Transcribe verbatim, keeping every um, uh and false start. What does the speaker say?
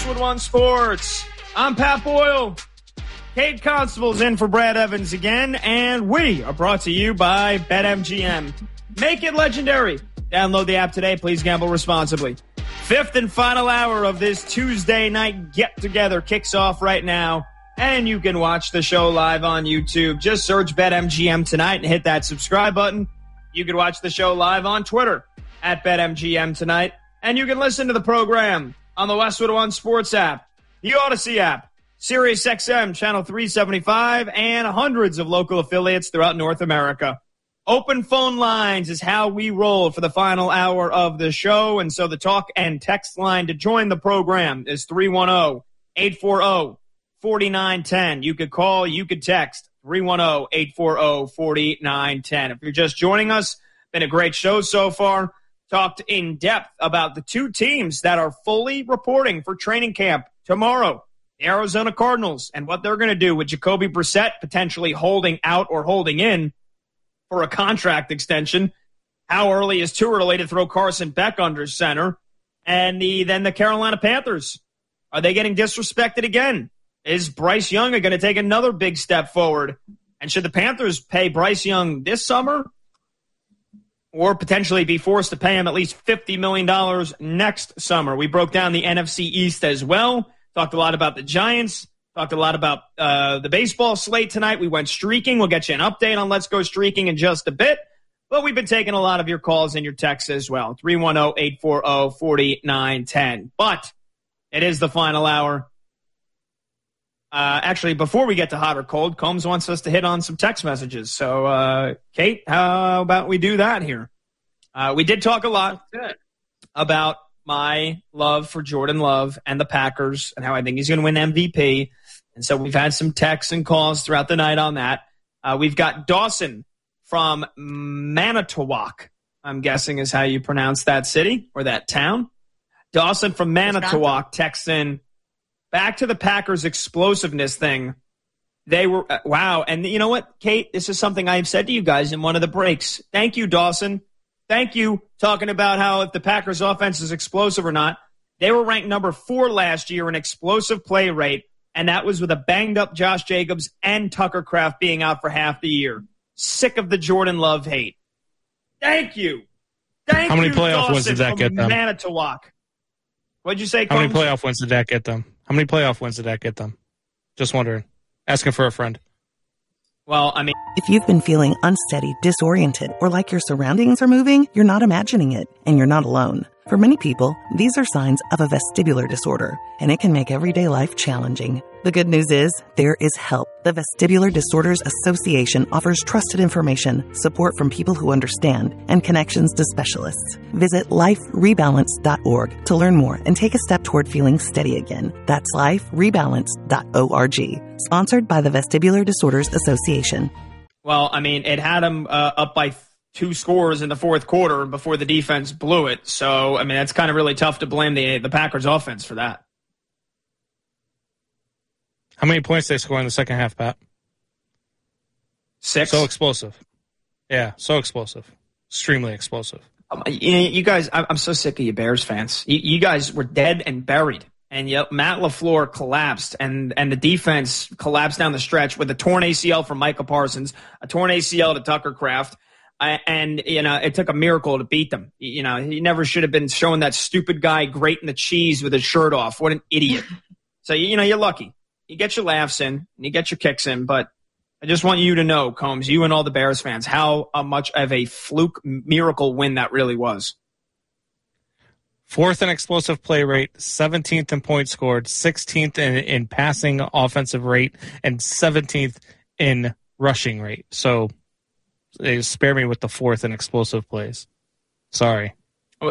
Westwood One Sports. I'm Pat Boyle. Kate Constable's in for Brad Evans again, and we are brought to you by BetMGM. Make it legendary. Download the app today. Please gamble responsibly. Fifth and final hour of this Tuesday night get-together kicks off right now, and you can watch the show live on YouTube. Just search BetMGM tonight and hit that subscribe button. You can watch the show live on Twitter at BetMGM tonight, and you can listen to the program on the Westwood One Sports app, the Odyssey app, Sirius X M Channel three seventy-five, and hundreds of local affiliates throughout North America. Open phone lines is how we roll for the final hour of the show, and so the talk and text line to join the program is three one zero, eight four zero, four nine one zero. You could call, you could text three one zero, eight four zero, four nine one zero. If you're just joining us, been a great show so far. Talked in depth about the two teams that are fully reporting for training camp tomorrow. The Arizona Cardinals and what they're going to do with Jacoby Brissett potentially holding out or holding in for a contract extension. How early is too early to throw Carson Beck under center? And the then the Carolina Panthers. Are they getting disrespected again? Is Bryce Young going to take another big step forward? And should the Panthers pay Bryce Young this summer or potentially be forced to pay him at least fifty million dollars next summer? We broke down the N F C East as well. Talked a lot about the Giants. Talked a lot about uh, the baseball slate tonight. We went streaking. We'll get you an update on Let's Go Streaking in just a bit. But we've been taking a lot of your calls and your texts as well. three one zero, eight four zero, four nine one zero. But it is the final hour. Uh, actually, before we get to hot or cold, Combs wants us to hit on some text messages. So, uh, Kate, how about we do that here? Uh, we did talk a lot about my love for Jordan Love and the Packers and how I think he's going to win M V P. And so we've had some texts and calls throughout the night on that. Uh, we've got Dawson from Manitowoc, I'm guessing is how you pronounce that city or that town. Dawson from Manitowoc texts in, back to the Packers explosiveness thing. They were, uh, wow. And you know what, Kate? This is something I've said to you guys in one of the breaks. Thank you, Dawson. Thank you, talking about how if the Packers offense is explosive or not. They were ranked number four last year in explosive play rate, and that was with a banged-up Josh Jacobs and Tucker Kraft being out for half the year. Sick of the Jordan Love hate. Thank you. Thank How many you, playoff Dawson wins did that get them? Manitowoc. What'd you say, How Combs? many playoff wins did that get them? How many playoff wins did that get them? Just wondering. Asking for a friend. Well, I mean, if you've been feeling unsteady, disoriented, or like your surroundings are moving, you're not imagining it, and you're not alone. For many people, these are signs of a vestibular disorder, and it can make everyday life challenging. The good news is, there is help. The Vestibular Disorders Association offers trusted information, support from people who understand, and connections to specialists. Visit life rebalance dot org to learn more and take a step toward feeling steady again. That's life rebalance dot org. Sponsored by the Vestibular Disorders Association. Well, I mean, it had them uh, up by two scores in the fourth quarter before the defense blew it. So, I mean, it's kind of really tough to blame the the Packers offense for that. How many points did they score in the second half, Pat? Six. So explosive. Yeah, so explosive. Extremely explosive. Um, you, you guys, I'm so sick of you Bears fans. You, you guys were dead and buried. And yet Matt LaFleur collapsed, and, and the defense collapsed down the stretch with a torn A C L from Micah Parsons, a torn A C L to Tucker Kraft. And, you know, it took a miracle to beat them. You know, he never should have been showing that stupid guy grating the cheese with his shirt off. What an idiot. So, you know, you're lucky. You get your laughs in, and you get your kicks in, but I just want you to know, Combs, you and all the Bears fans, how uh, much of a fluke miracle win that really was. Fourth in explosive play rate, seventeenth in points scored, sixteenth in, in passing offensive rate, and seventeenth in rushing rate. So they spare me with the fourth in explosive plays. Sorry.